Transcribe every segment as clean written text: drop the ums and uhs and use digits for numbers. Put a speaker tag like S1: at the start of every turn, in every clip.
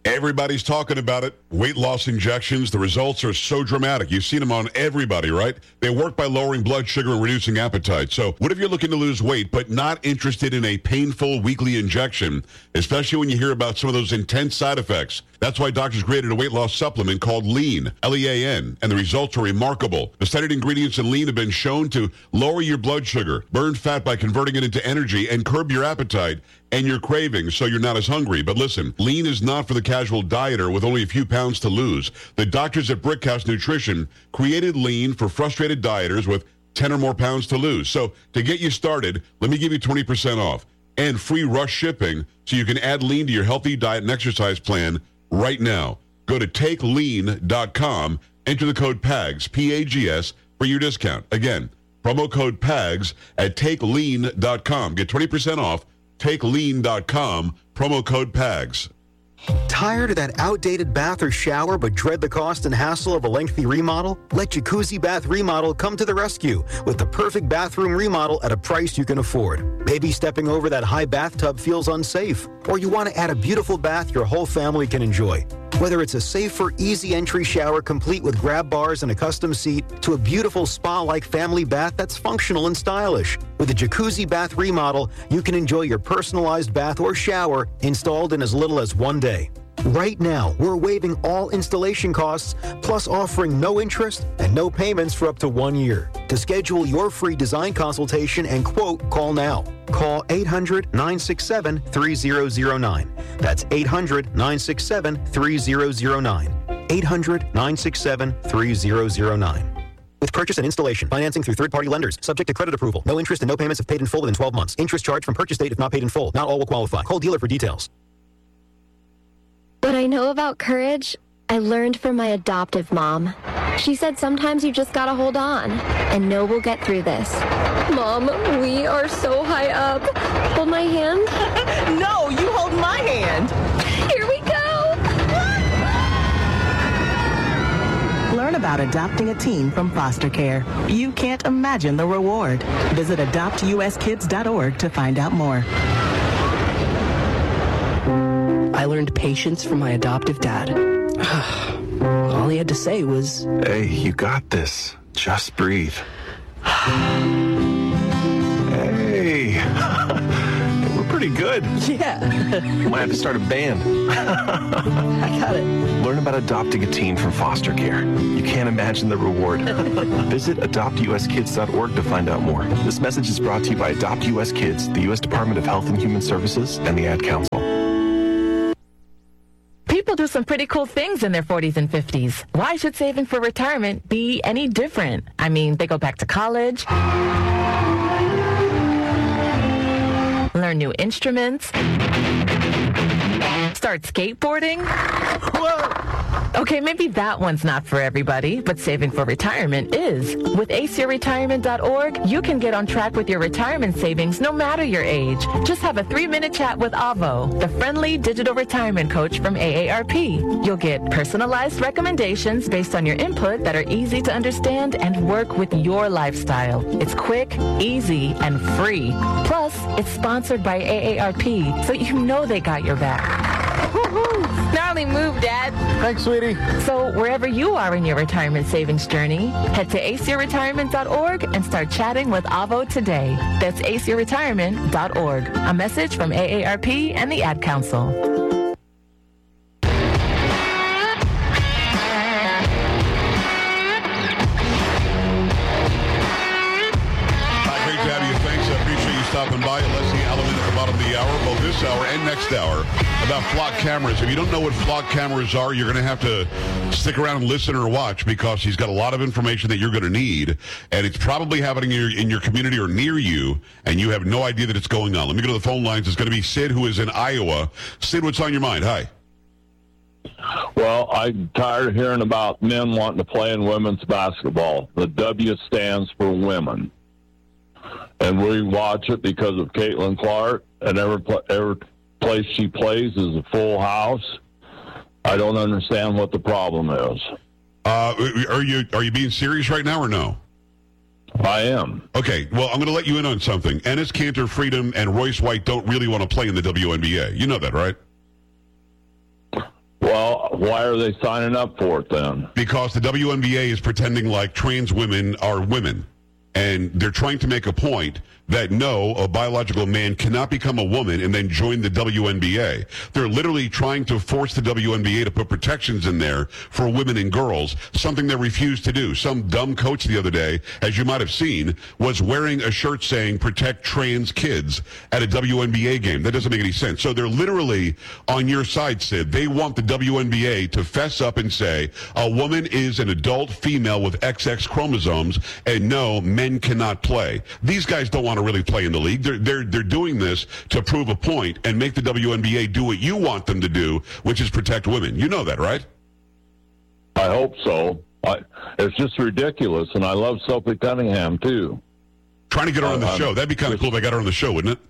S1: Everybody's talking about it. Weight loss injections. The results are so dramatic. You've seen them on everybody, right? They work by lowering blood sugar and reducing appetite. So what if you're looking to lose weight but not interested in a painful weekly injection, especially when you hear about some of those intense side effects? That's why doctors created a weight loss supplement called Lean, L-E-A-N, and the results are remarkable. The studied ingredients in Lean have been shown to lower your blood sugar, burn fat by converting it into energy, and curb your appetite and your cravings so you're not as hungry. But listen, Lean is not for the casual dieter with only a few pounds to lose. The doctors at Brickhouse Nutrition created Lean for frustrated dieters with 10 or more pounds to lose. So to get you started, let me give you 20% off and free rush shipping so you can add Lean to your healthy diet and exercise plan right now. Go to takelean.com, enter the code PAGS, P-A-G-S, for your discount. Again, promo code PAGS at takelean.com. Get 20% off, takelean.com, promo code PAGS.
S2: Tired of that outdated bath or shower but dread the cost and hassle of a lengthy remodel? Let Jacuzzi Bath Remodel come to the rescue with the perfect bathroom remodel at a price you can afford. Maybe stepping over that high bathtub feels unsafe, or you want to add a beautiful bath your whole family can enjoy. Whether it's a safer, easy entry shower complete with grab bars and a custom seat to a beautiful spa-like family bath that's functional and stylish. With a Jacuzzi Bath Remodel, you can enjoy your personalized bath or shower installed in as little as 1 day. Right now, we're waiving all installation costs, plus offering no interest and no payments for up to 1 year. To schedule your free design consultation and quote, call now. Call 800-967-3009. That's 800-967-3009. 800-967-3009. With purchase and installation, financing through third-party lenders, subject to credit approval. No interest and no payments if paid in full within 12 months. Interest charged from purchase date if not paid in full. Not all will qualify. Call dealer for details.
S3: What I know about courage, I learned from my adoptive mom. She said sometimes you just gotta hold on and know we'll get through this. Mom, we are so high up. Hold my hand.
S4: No, you hold my hand.
S3: Here we go.
S4: Learn about adopting a teen from foster care. You can't imagine the reward. Visit adoptuskids.org to find out more.
S5: I learned patience from my adoptive dad. All he had to say was,
S6: "Hey, you got this. Just breathe." Hey, we're pretty good.
S5: yeah,
S6: Might have to start a band.
S5: I got it.
S6: Learn about adopting a teen from foster care. You can't imagine the reward. Visit adoptuskids.org to find out more. This message is brought to you by Adopt US Kids, the U.S. Department of Health and Human Services, and the Ad Council.
S7: People do some pretty cool things in their 40s and 50s. Why should saving for retirement be any different? I mean, they go back to college, learn new instruments, start skateboarding. Whoa! Okay, maybe that one's not for everybody, but saving for retirement is. With aceyourretirement.org, you can get on track with your retirement savings no matter your age. Just have a 3-minute chat with Avo, the friendly digital retirement coach from AARP. You'll get personalized recommendations based on your input that are easy to understand and work with your lifestyle. It's quick, easy, and free. Plus, it's sponsored by AARP, so you know they got your back. Woo-hoo! Gnarly move, Dad.
S8: Thanks, sweetie.
S7: So wherever you are in your retirement savings journey, head to aceyourretirement.org and start chatting with Avo today. That's aceyourretirement.org. A message from AARP and the Ad Council.
S1: Stopping by. Leslie Alleman at the bottom of the hour, both this hour and next hour, about flock cameras. If you don't know what flock cameras are, you're going to have to stick around and listen or watch, because he's got a lot of information that you're going to need, and it's probably happening in your community or near you, and you have no idea that it's going on. Let me go to the phone lines. It's going to be Sid, who is in Iowa. Sid, what's on your mind? Hi.
S9: Well, I'm tired of hearing about men wanting to play in women's basketball. The W stands for women. And we watch it because of Caitlin Clark, and every place she plays is a full house. I don't understand what the problem is.
S1: Are you being serious right now or no?
S9: I am.
S1: Okay, well, I'm going to let you in on something. Enes Kanter, Freedom, and Royce White don't really want to play in the WNBA. You know that, right?
S9: Well, why are they signing up for it then?
S1: Because the WNBA is pretending like trans women are women. And they're trying to make a point that no, a biological man cannot become a woman and then join the WNBA. They're literally trying to force the WNBA to put protections in there for women and girls, something they refuse to do. Some dumb coach the other day, as you might have seen, was wearing a shirt saying protect trans kids at a WNBA game. That doesn't make any sense. So they're literally on your side, Sid. They want the WNBA to fess up and say a woman is an adult female with XX chromosomes, and no, men cannot play. These guys don't want to really play in the league. They're doing this to prove a point and make the WNBA do what you want them to do, which is protect women. You know that, right?
S9: I hope so. It's just ridiculous, and I love Sophie Cunningham, too.
S1: Trying to get her on the show. That'd be kind of cool if I got her on the show, wouldn't it?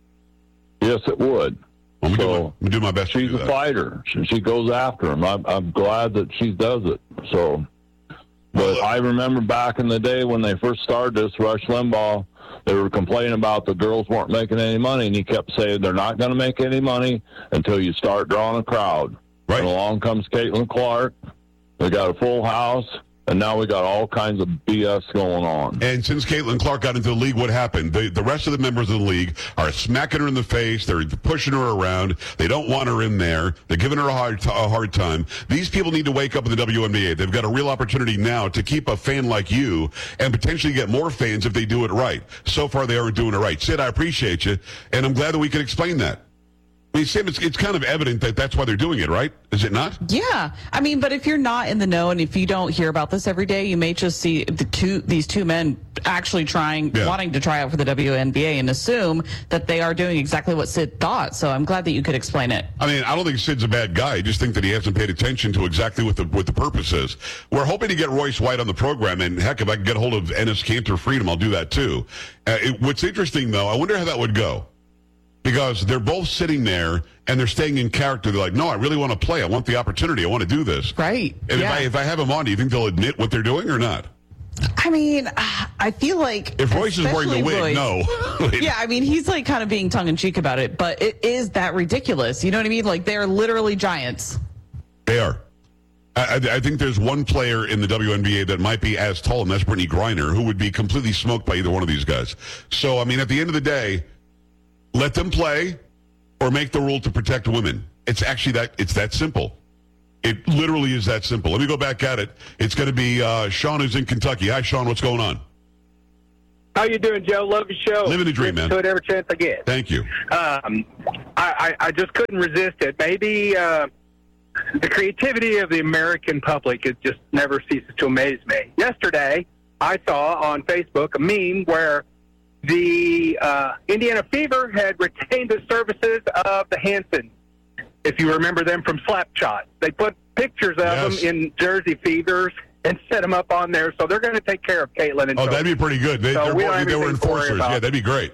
S9: Yes, it would.
S1: I'm going to do my best.
S9: She's a fighter. She goes after him. I'm glad that she does it. So, but I remember back in the day when they first started this, Rush Limbaugh, they were complaining about the girls weren't making any money, and he kept saying they're not going to make any money until you start drawing a crowd.
S1: Right.
S9: And along comes Caitlin Clark. They got a full house, and now we got all kinds of BS going on.
S1: And since Caitlin Clark got into the league, what happened? The rest of the members of the league are smacking her in the face. They're pushing her around. They don't want her in there. They're giving her a hard time. These people need to wake up in the WNBA. They've got a real opportunity now to keep a fan like you and potentially get more fans if they do it right. So far, they aren't doing it right. Sid, I appreciate you, and I'm glad that we can explain that. I mean, Sam, it's kind of evident that that's why they're doing it, right? Is it not?
S8: Yeah. I mean, but if you're not in the know and if you don't hear about this every day, you may just see these two men actually wanting to try out for the WNBA and assume that they are doing exactly what Sid thought. So I'm glad that you could explain it.
S1: I mean, I don't think Sid's a bad guy. I just think that he hasn't paid attention to exactly what the purpose is. We're hoping to get Royce White on the program, and heck, if I can get a hold of Enes Kanter Freedom, I'll do that too. What's interesting, though, I wonder how that would go. Because they're both sitting there and they're staying in character. They're like, no, I really want to play. I want the opportunity. I want to do this.
S8: Right.
S1: And if I have them on, do you think they'll admit what they're doing or not?
S8: I mean, I feel like
S1: if Royce is wearing the wig, no.
S8: Yeah, I mean, he's like kind of being tongue-in-cheek about it, but it is that ridiculous. You know what I mean? Like, they're literally giants.
S1: They are. I think there's one player in the WNBA that might be as tall, and that's Brittany Griner, who would be completely smoked by either one of these guys. So, I mean, at the end of the day, let them play or make the rule to protect women. It's actually it's that simple. It literally is that simple. Let me go back at it. It's going to be Sean, who's in Kentucky. Hi, Sean. What's going on?
S10: How you doing, Joe? Love your show.
S1: Living the dream, man.
S10: Do it every chance I get.
S1: Thank you.
S10: I just couldn't resist it. Maybe the creativity of the American public it just never ceases to amaze me. Yesterday, I saw on Facebook a meme where the Indiana Fever had retained the services of the Hansons. If you remember them from Slapshot, they put pictures of them in jersey fevers and set them up on there. So they're going to take care of Caitlin. And
S1: that'd be pretty good. They were enforcers. Yeah, that'd be great.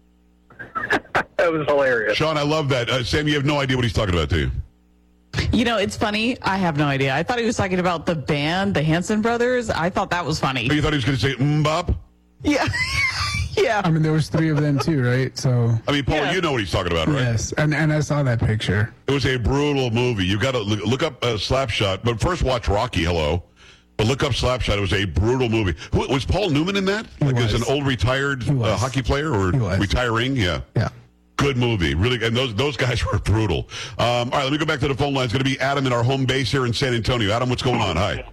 S10: That was hilarious.
S1: Sean, I love that. Sam, you have no idea what he's talking about, do you?
S8: You know, it's funny. I have no idea. I thought he was talking about the band, the Hanson Brothers. I thought that was funny.
S1: Oh, you thought he was going to say Mbop?
S8: Yeah. Yeah.
S11: I mean, there was 3 of them too, right? So.
S1: I mean, Paul, you know what he's talking about, right?
S11: Yes, and I saw that picture.
S1: It was a brutal movie. You've got to look up Slapshot, but first watch Rocky. Hello, but look up Slapshot. It was a brutal movie. Was Paul Newman in that? As an old retired hockey player or retiring? Yeah.
S11: Yeah.
S1: Good movie, really, and those guys were brutal. All right, let me go back to the phone line. It's going to be Adam in our home base here in San Antonio. Adam, what's going on? Hi.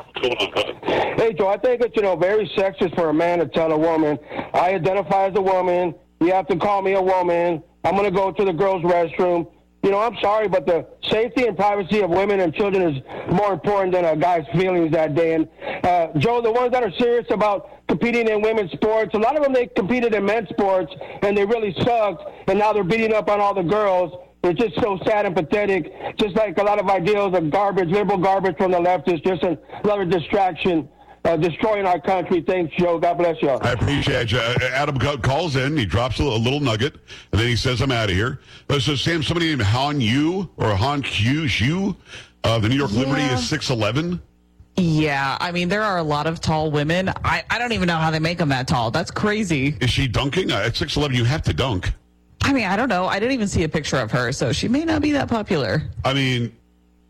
S12: Hey, Joe, I think it's, very sexist for a man to tell a woman, I identify as a woman, you have to call me a woman, I'm going to go to the girls' restroom. I'm sorry, but the safety and privacy of women and children is more important than a guy's feelings that day. And, Joe, the ones that are serious about competing in women's sports, a lot of them, they competed in men's sports, and they really sucked, and now they're beating up on all the girls. It's just so sad and pathetic, just like a lot of ideals of garbage, liberal garbage from the left is just another distraction. Destroying our country. Thanks, Joe. God bless you.
S1: I appreciate you. Adam calls in. He drops a little nugget, and then he says, I'm out of here. So, Sam, somebody named Han Yu or Han Q, the New York Liberty is 6'11".
S8: Yeah, I mean, there are a lot of tall women. I don't even know how they make them that tall. That's crazy.
S1: Is she dunking? At 6'11", you have to dunk.
S8: I mean, I don't know. I didn't even see a picture of her, so she may not be that popular.
S1: I mean,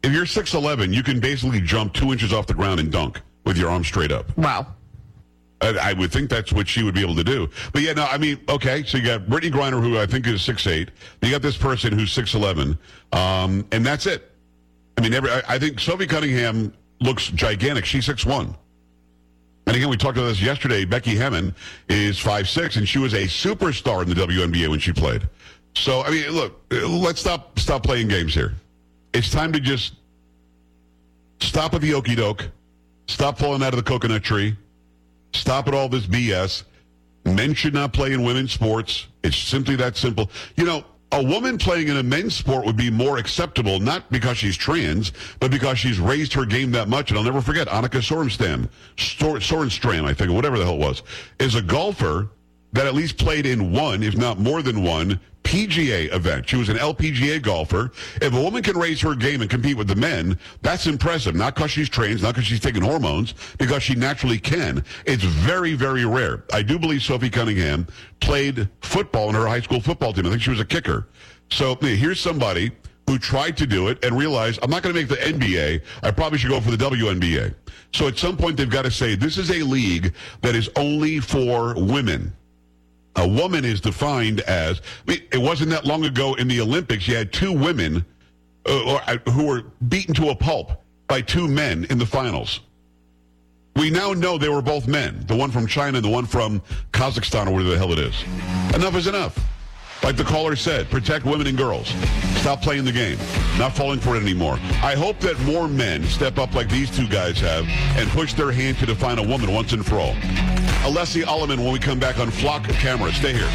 S1: If you're 6'11", you can basically jump 2 inches off the ground and dunk with your arms straight up.
S8: Wow.
S1: I would think that's what she would be able to do. But yeah, no, I mean, okay, so you got Brittany Griner, who I think is 6'8". You got this person who's 6'11", and that's it. I mean, I think Sophie Cunningham looks gigantic. She's 6'1". And again, we talked about this yesterday. Becky Hammon is 5'6", and she was a superstar in the WNBA when she played. So, I mean, look, let's stop playing games here. It's time to just stop with the okie doke. Stop falling out of the coconut tree. Stop with all this BS. Men should not play in women's sports. It's simply that simple. You know, a woman playing in a men's sport would be more acceptable, not because she's trans, but because she's raised her game that much. And I'll never forget, Annika Sorenstam, I think, or whatever the hell it was, is a golfer that at least played in one, if not more than one, PGA event. She was an LPGA golfer. If a woman can raise her game and compete with the men, that's impressive. Not because she's trans, not because she's taking hormones, because she naturally can. It's very, very rare. I do believe Sophie Cunningham played football in her high school football team. I think she was a kicker. So here's somebody who tried to do it and realized, I'm not going to make the NBA. I probably should go for the WNBA. So at some point, they've got to say, this is a league that is only for women. A woman is defined as, I mean, it wasn't that long ago in the Olympics, you had two women who were beaten to a pulp by two men in the finals. We now know they were both men, the one from China and the one from Kazakhstan or whatever the hell it is. Enough is enough. Like the caller said, protect women and girls. Stop playing the game. Not falling for it anymore. I hope that more men step up like these two guys have and push their hand to define a woman once and for all. Alessi Alleman when we come back on Flock Camera. Stay here.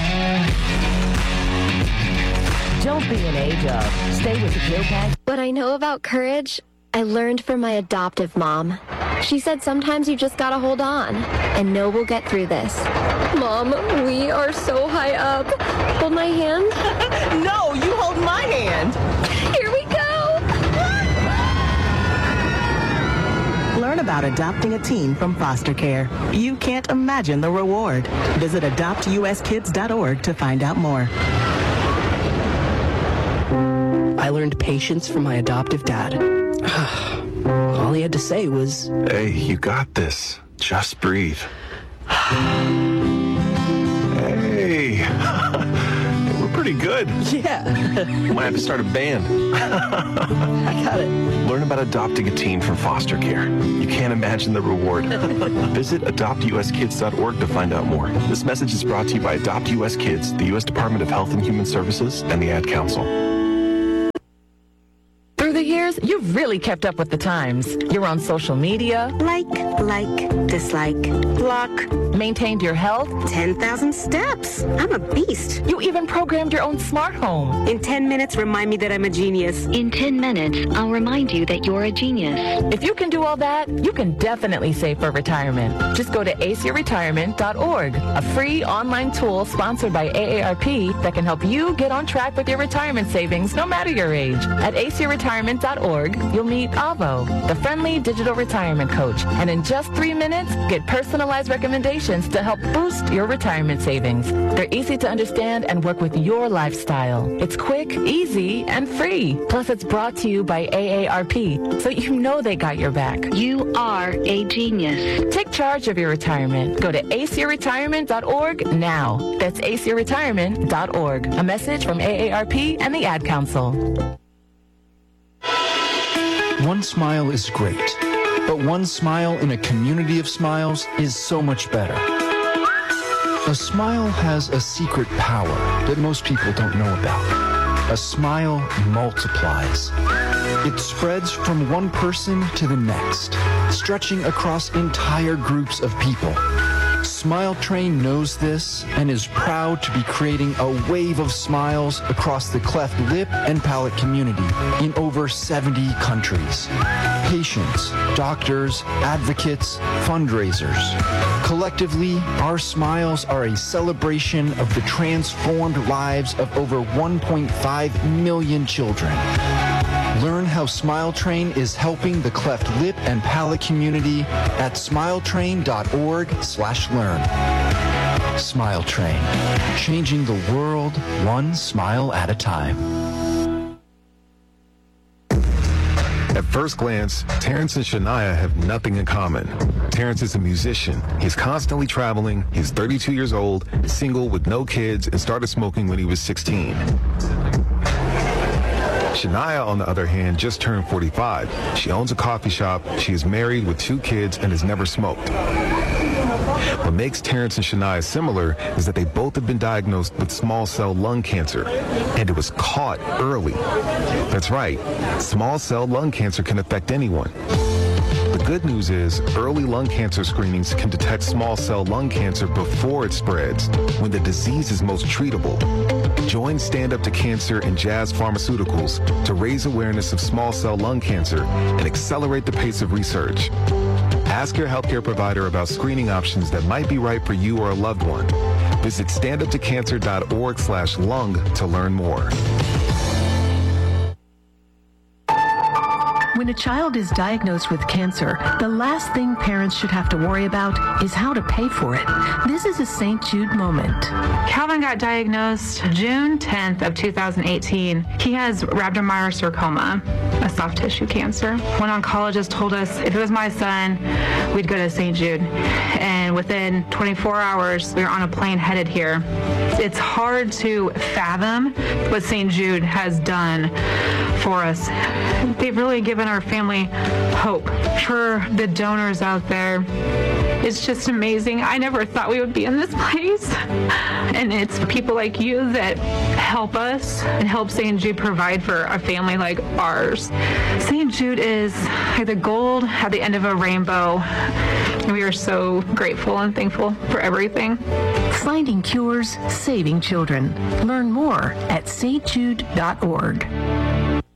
S13: Don't be an age-up. Stay with the Joe Pags.
S3: What I know about courage, I learned from my adoptive mom. She said sometimes you just gotta hold on and know we'll get through this. Mom, we are so high up. Hold my hand.
S4: No, you hold my hand.
S3: Here we go.
S4: Learn about adopting a teen from foster care. You can't imagine the reward. Visit adoptuskids.org to find out more.
S5: I learned patience from my adoptive dad. All he had to say was,
S6: "Hey, you got this. Just breathe." Hey. We're pretty good.
S5: Yeah.
S6: Might have to start a band.
S5: I got it.
S6: Learn about adopting a teen from foster care. You can't imagine the reward. Visit adoptuskids.org to find out more. This message is brought to you by Adopt US Kids, the U.S. Department of Health and Human Services, and the Ad Council.
S7: Through the years, you've really kept up with the times. You're on social media.
S14: Like, dislike, block.
S7: Maintained your health.
S14: 10,000 steps. I'm a beast.
S7: You even programmed your own smart home.
S14: In 10 minutes, remind me that I'm a genius.
S15: In 10 minutes, I'll remind you that you're a genius.
S7: If you can do all that, you can definitely save for retirement. Just go to acretirement.org, a free online tool sponsored by AARP that can help you get on track with your retirement savings no matter your age. At acretirement.org, you'll meet Avo, the friendly digital retirement coach. And in just 3 minutes, get personalized recommendations to help boost your retirement savings. They're easy to understand and work with your lifestyle. It's quick, easy, and free. Plus, it's brought to you by AARP, so you know they got your back.
S15: You are a genius.
S7: Take charge of your retirement. Go to acretirement.org now. That's acretirement.org. A message from AARP and the Ad Council.
S16: One smile is great, but one smile in a community of smiles is so much better. A smile has a secret power that most people don't know about. A smile multiplies. It spreads from one person to the next, stretching across entire groups of people. Smile Train knows this and is proud to be creating a wave of smiles across the cleft lip and palate community in over 70 countries. Patients, doctors, advocates, fundraisers. Collectively, our smiles are a celebration of the transformed lives of over 1.5 million children. Learn how Smile Train is helping the cleft lip and palate community at smiletrain.org/learn. Smile Train, changing the world one smile at a time.
S17: At first glance, Terrence and Shania have nothing in common. Terrence is a musician. He's constantly traveling. He's 32 years old, single with no kids, and started smoking when he was 16. Shania, on the other hand, just turned 45. She owns a coffee shop. She is married with 2 kids and has never smoked. What makes Terrence and Shania similar is that they both have been diagnosed with small cell lung cancer, and it was caught early. That's right, small cell lung cancer can affect anyone. The good news is early lung cancer screenings can detect small cell lung cancer before it spreads, when the disease is most treatable. Join Stand Up to Cancer and Jazz Pharmaceuticals to raise awareness of small cell lung cancer and accelerate the pace of research. Ask your healthcare provider about screening options that might be right for you or a loved one. Visit standuptocancer.org/lung to learn more.
S18: When a child is diagnosed with cancer, the last thing parents should have to worry about is how to pay for it. This is a St. Jude moment.
S19: Calvin got diagnosed June 10th of 2018. He has rhabdomyosarcoma, a soft tissue cancer. One oncologist told us if it was my son, we'd go to St. Jude. And within 24 hours, we were on a plane headed here. It's hard to fathom what St. Jude has done for us. They've really given our family hope. For the donors out there, it's just amazing. I never thought we would be in this place. And it's people like you that help us and help St. Jude provide for a family like ours. St. Jude is like the gold at the end of a rainbow. And we are so grateful and thankful for everything.
S18: Finding cures, saving children. Learn more at stjude.org.